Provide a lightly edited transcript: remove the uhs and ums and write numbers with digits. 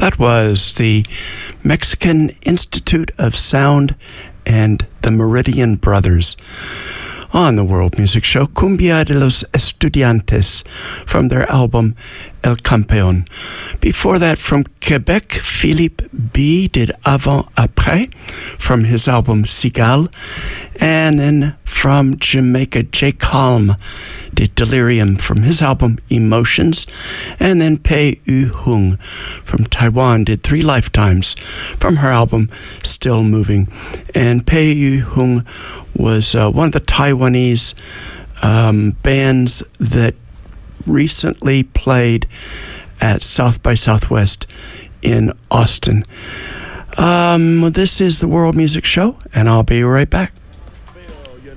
That was the Mexican Institute of Sound and the Meridian Brothers on the World Music Show, Cumbia de los Estudiantes, from their album El Campeón. Before that, from Quebec, Philippe B. did Avant Après from his album Cigale. And then from Jamaica, Jake Halm did Delirium from his album Emotions. And then Pei Yu Hung from Taiwan did Three Lifetimes from her album Still Moving. And Pei Yu Hung was one of the Taiwanese bands that recently played at South by Southwest in Austin. This is the World Music Show, and I'll be right back.